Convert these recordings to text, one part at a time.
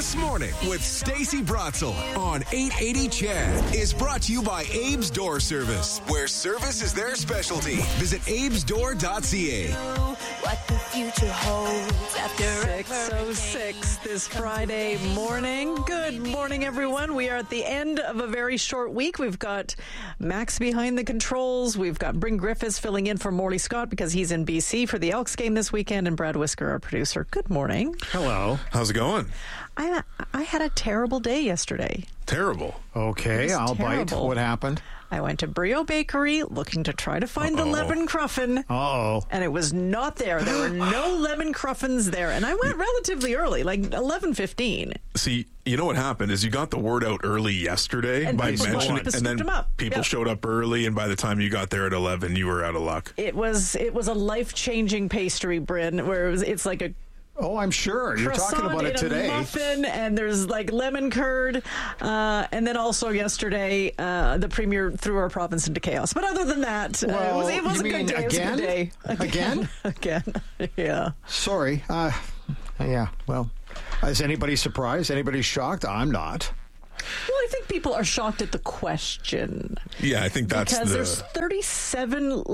This Morning with Stacey Bratzel on 880 Chad is brought to you by Abe's Door Service, where service is their specialty. Visit abesdoor.ca. What the future holds after 6:06 this Friday morning. Good morning, everyone. We are at the end of a very short week. We've got Max behind the controls. We've got Bryn Griffiths filling in for Morley Scott because he's in BC for the Elks game this weekend, and Brad Whisker, our producer. Good morning. Hello. How's it going? I had a terrible day yesterday. Terrible. Okay, I'll bite. What happened? I went to Brio Bakery looking to try to find the lemon cruffin. Uh-oh. And it was not there. There were no lemon cruffins there. And I went relatively early, like 11:15. See, you know what happened is you got the word out early yesterday And by people mentioning it, and then people showed up early, and by the time you got there at 11, you were out of luck. It was a life-changing pastry, Bryn, where it's like a Oh, I'm sure. You're talking about it today. A muffin, and there's like lemon curd. And then also yesterday, the Premier threw our province into chaos. But other than that, it was a good day. Again? Again? Again. Yeah. Sorry. Yeah, well, is anybody surprised? Anybody shocked? I'm not. Well, I think people are shocked at the question. Yeah, I think that's because there's 37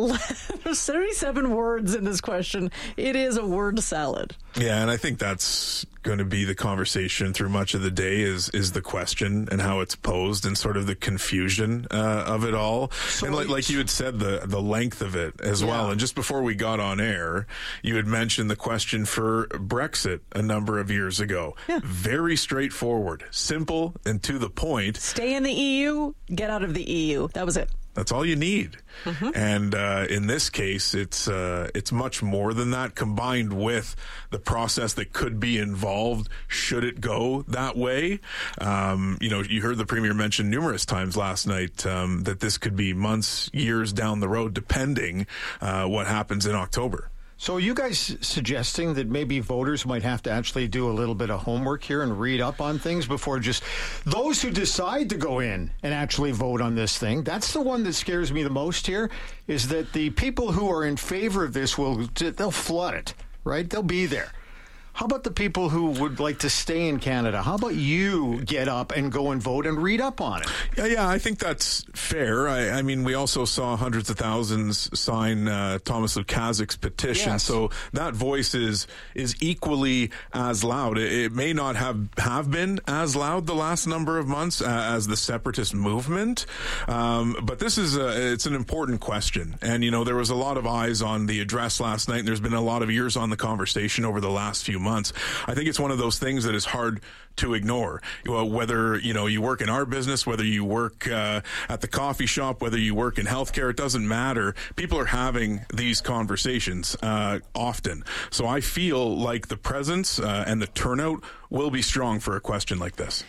words in this question. It is a word salad. Yeah, and I think that's going to be the conversation through much of the day is the question and how it's posed and sort of the confusion of it all. So and like you had said, the length of it as well. And just before we got on air, you had mentioned the question for Brexit a number of years ago. Yeah. Very straightforward, simple, and to the point. Stay in the EU, get out of the EU. That was it. That's all you need. Mm-hmm. And in this case, it's much more than that, combined with the process that could be involved should it go that way. You heard the Premier mention numerous times last night that this could be months, years down the road, depending what happens in October. So are you guys suggesting that maybe voters might have to actually do a little bit of homework here and read up on things before just those who decide to go in and actually vote on this thing? That's the one that scares me the most here, is that the people who are in favor of this they'll flood it, right? They'll be there. How about the people who would like to stay in Canada? How about you get up and go and vote and read up on it? Yeah, I think that's fair. I mean, we also saw hundreds of thousands sign Thomas Lukaszik's petition, yes. So that voice is equally as loud. It may not have been as loud the last number of months as the separatist movement, but this is it's an important question. And, there was a lot of eyes on the address last night, and there's been a lot of ears on the conversation over the last few months. I think it's one of those things that is hard to ignore. Whether you work in our business, whether you work at the coffee shop, whether you work in healthcare, it doesn't matter. People are having these conversations often. So I feel like the presence and the turnout will be strong for a question like this.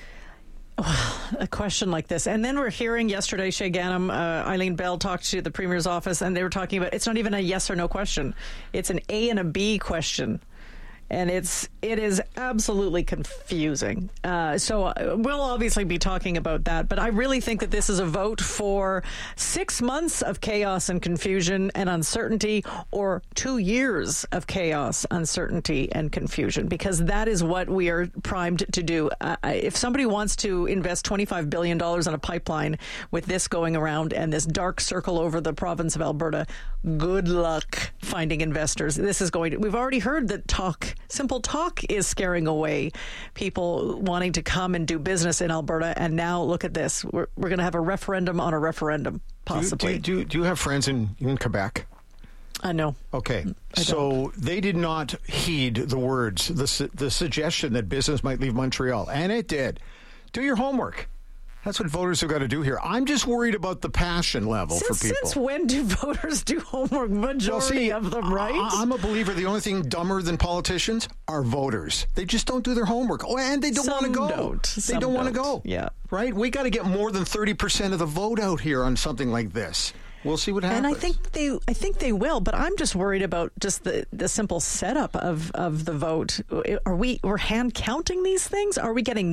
A question like this. And then we're hearing yesterday, Shay Ghanem, Eileen Bell talked to the Premier's office, and they were talking about it's not even a yes or no question. It's an A and a B question. And it is absolutely confusing. So we'll obviously be talking about that. But I really think that this is a vote for 6 months of chaos and confusion and uncertainty, or 2 years of chaos, uncertainty, and confusion, because that is what we are primed to do. If somebody wants to invest $25 billion on a pipeline with this going around and this dark circle over the province of Alberta, good luck finding investors. We've already heard that simple talk is scaring away people wanting to come and do business in Alberta. And now look at this. We're going to have a referendum on a referendum, possibly. Do you have friends in Quebec? No. Okay. So they did not heed the words, the suggestion that business might leave Montreal. And it did. Do your homework. That's what voters have got to do here. I'm just worried about the passion level for people. Since when do voters do homework? Majority of them, right? I'm a believer the only thing dumber than politicians are voters. They just don't do their homework. Oh, and they don't want to go. They don't want to go. Yeah. Right? We got to get more than 30% of the vote out here on something like this. We'll see what happens. And I think they will, but I'm just worried about just the simple setup of the vote. We're hand counting these things? Are we getting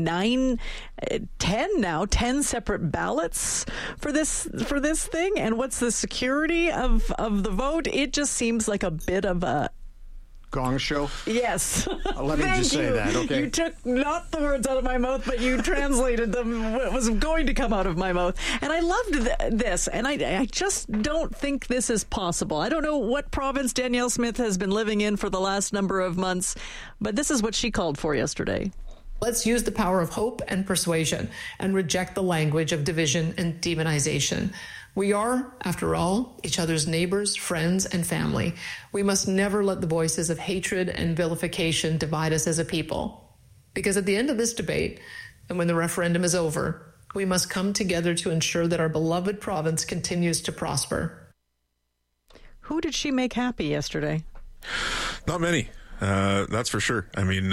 10 separate ballots for this thing? And what's the security of the vote? It just seems like a bit of a Gong Show? Yes. Let me just say that, okay? You took not the words out of my mouth, but you translated them, what was going to come out of my mouth. And I loved this, and I just don't think this is possible. I don't know what province Danielle Smith has been living in for the last number of months, but this is what she called for yesterday. Let's use the power of hope and persuasion and reject the language of division and demonization. We are, after all, each other's neighbors, friends, and family. We must never let the voices of hatred and vilification divide us as a people. Because at the end of this debate, and when the referendum is over, we must come together to ensure that our beloved province continues to prosper. Who did she make happy yesterday? Not many. That's for sure. I mean,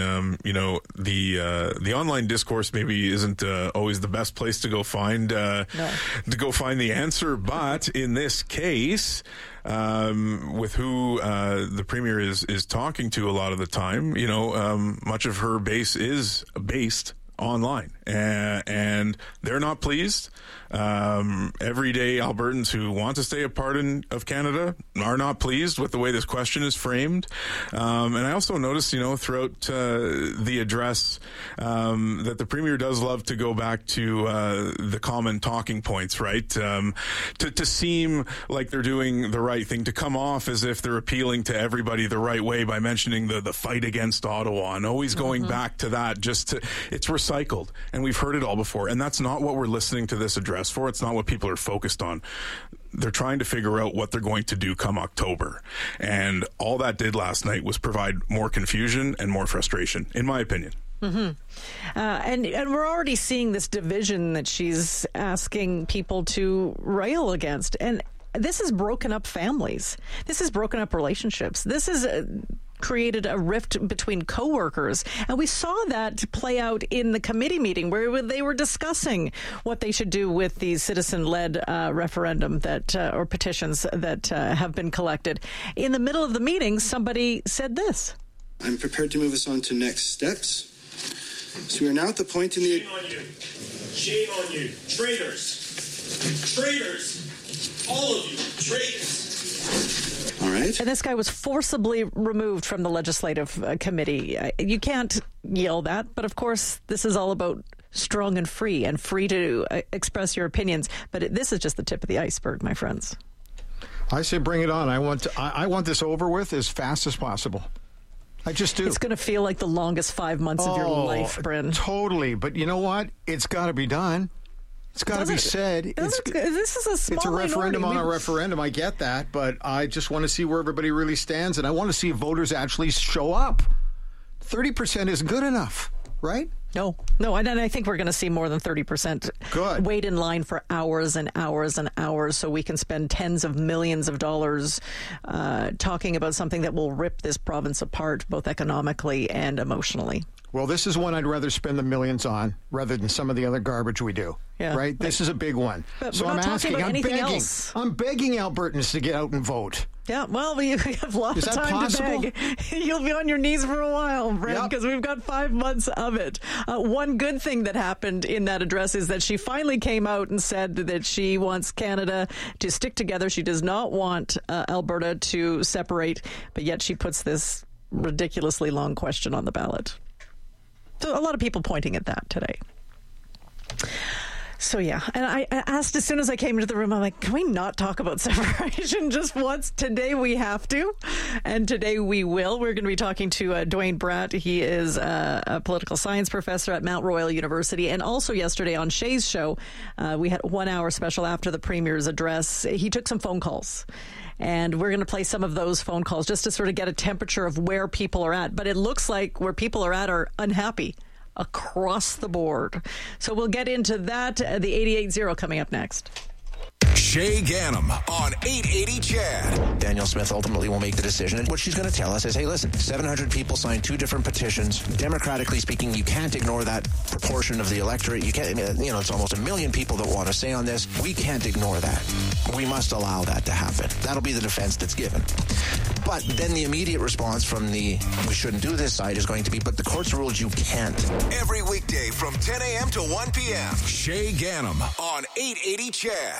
the online discourse maybe isn't always the best place to go find the answer. But in this case, with who the premier is talking to a lot of the time, much of her base is based online, and they're not pleased. Everyday Albertans who want to stay a part of Canada are not pleased with the way this question is framed. And I also noticed, throughout the address, that the premier does love to go back to the common talking points, right? To seem like they're doing the right thing, to come off as if they're appealing to everybody the right way by mentioning the fight against Ottawa, and always going back to that. It's recycled, and we've heard it all before, and that's not what we're listening to this address for. It's not what people are focused on. They're trying to figure out what they're going to do come October, and all that did last night was provide more confusion and more frustration, in my opinion. Mm-hmm. And we're already seeing this division that she's asking people to rail against, and this has broken up families. This has broken up relationships. This is created a rift between coworkers, and we saw that play out in the committee meeting where they were discussing what they should do with these citizen-led referendum or petitions that have been collected. In the middle of the meeting, somebody said this. I'm prepared to move us on to next steps. So we are now at the point in the... Shame on you. Shame on you. Traitors. Traitors. All of you. Traitors. All right. And this guy was forcibly removed from the legislative committee. You can't yell that, but of course, this is all about strong and free to express your opinions. But this is just the tip of the iceberg, my friends. I say bring it on. I want this over with as fast as possible. I just do. It's going to feel like the longest 5 months of your life, Bryn. Totally. But you know what? It's got to be done. It's got to be said. This is a small It's a referendum minority. on a referendum. I get that, but I just want to see where everybody really stands, and I want to see if voters actually show up. 30% is good enough, right? No, and I think we're going to see more than 30%. Good. Wait in line for hours and hours and hours so we can spend tens of millions of dollars talking about something that will rip this province apart, both economically and emotionally. Well, this is one I'd rather spend the millions on rather than some of the other garbage we do. Yeah. Right? This is a big one. But so we're I'm not talking asking, about I'm anything begging. else. I'm begging Albertans to get out and vote. Yeah, well, we have lots Is of that time possible? to beg. You'll be on your knees for a while, Brent, because we've got 5 months of it. One good thing that happened in that address is that she finally came out and said that she wants Canada to stick together. She does not want Alberta to separate, but yet she puts this ridiculously long question on the ballot. So a lot of people pointing at that today. So, yeah, and I asked as soon as I came into the room, I'm like, can we not talk about separation just once? Today we have to, and today we will. We're going to be talking to Dwayne Bratt. He is a political science professor at Mount Royal University. And also yesterday on Shay's show, we had a 1 hour special after the Premier's address. He took some phone calls. And we're going to play some of those phone calls just to sort of get a temperature of where people are at. But it looks like where people are at are unhappy across the board. So we'll get into that. The 88.0 coming up next. Shay Ganem on 880 CHED. Danielle Smith ultimately will make the decision. And what she's going to tell us is, hey, listen, 700 people signed 2 different petitions. Democratically speaking, you can't ignore that proportion of the electorate. You can't, it's almost 1 million people that want to say on this. We can't ignore that. We must allow that to happen. That'll be the defense that's given. But then the immediate response from the we shouldn't do this side is going to be, but the court's ruled you can't. Every weekday from 10 a.m. to 1 p.m. Shay Ganem on 880 CHED.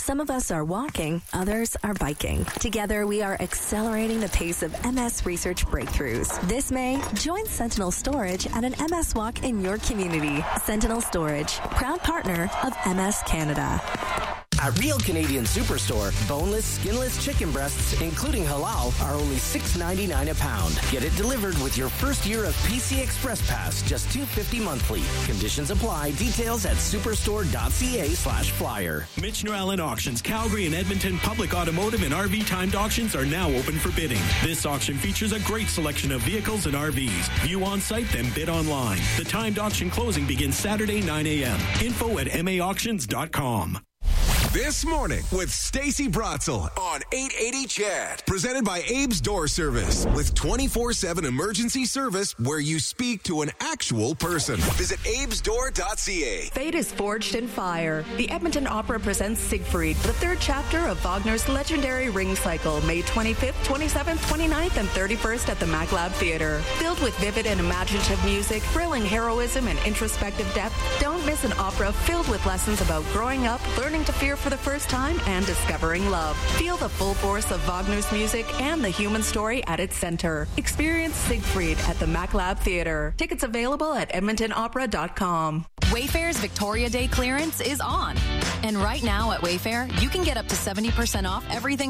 Some of us are walking, others are biking. Together, we are accelerating the pace of MS research breakthroughs. This May, join Sentinel Storage at an MS walk in your community. Sentinel Storage, proud partner of MS Canada. At Real Canadian Superstore, boneless, skinless chicken breasts, including halal, are only $6.99 a pound. Get it delivered with your first year of PC Express Pass, just $2.50 monthly. Conditions apply. Details at superstore.ca/flyer. Mitch Allen Auctions, Calgary and Edmonton public automotive and RV timed auctions are now open for bidding. This auction features a great selection of vehicles and RVs. View on site, then bid online. The timed auction closing begins Saturday, 9 a.m. Info at maauctions.com. This morning with Stacey Bratzel on 880 CHED. Presented by Abe's Door Service. With 24/7 emergency service where you speak to an actual person. Visit abesdoor.ca. Fate is forged in fire. The Edmonton Opera presents Siegfried, the third chapter of Wagner's legendary Ring Cycle, May 25th, 27th, 29th, and 31st at the MacLab Theatre. Filled with vivid and imaginative music, thrilling heroism, and introspective depth, don't miss an opera filled with lessons about growing up, learning to fear for the first time, and discovering love. Feel the full force of Wagner's music and the human story at its center. Experience Siegfried at the MacLab Theatre. Tickets available at edmontonopera.com. Wayfair's Victoria Day clearance is on. And right now at Wayfair, you can get up to 70% off everything